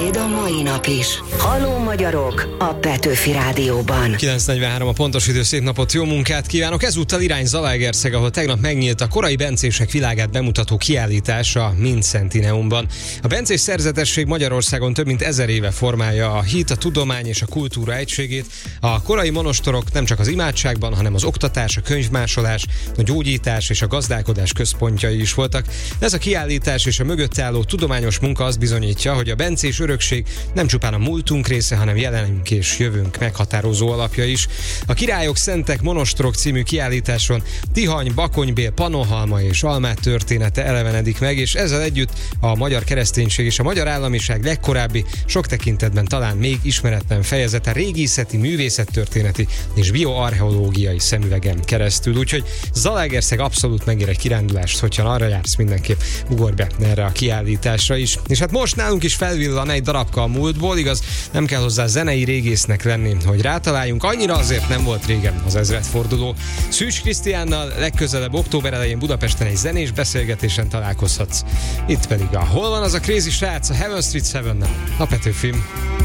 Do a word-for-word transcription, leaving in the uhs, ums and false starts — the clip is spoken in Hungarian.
Beszéd a mai nap is. Halló magyarok a Petőfi Rádióban. kilenc negyvenhárom a pontos idő, szép napot, jó munkát kívánok. Ezúttal irány Zalaegerszeg, ahol tegnap megnyílt a korai bencések világát bemutató kiállítás a Mindszentíneumban. A bencés szerzetesség Magyarországon több mint ezer éve formálja a hit, a tudomány és a kultúra egységét. A korai monostorok nem csak az imádságban, hanem az oktatás, a könyvmásolás, a gyógyítás és a gazdálkodás központjai is voltak. Ez a kiállítás és a mögött álló tudományos munka azt bizonyítja, hogy a bencés örökség nem csupán a múltunk része, hanem jelenünk és jövőnk meghatározó alapja is. A Királyok, Szentek, Monostorok című kiállításon Tihany, Bakonybél, Pannonhalma és Almát története elevenedik meg, és ezzel együtt a magyar kereszténység és a magyar államiság legkorábbi, sok tekintetben talán még ismeretlen fejezete régészeti, művészettörténeti és bioarcheológiai szemüvegen keresztül. Úgyhogy Zalaegerszeg abszolút megér egy kirándulást, hogyha arra jársz, mindenképp ugorj be erre a kiállításra is. És hát most nálunk is felvillan egy darabka a múltból, igaz, nem kell hozzá zenei régésznek lenni, hogy rátaláljunk, annyira azért nem volt régen az ezredforduló. Szűcs Krisztiánnal legközelebb október elején Budapesten egy zenés beszélgetésen találkozhatsz. Itt pedig a Hol van az a crazy srác a Heaven Street Seven-nel, a Petőfim.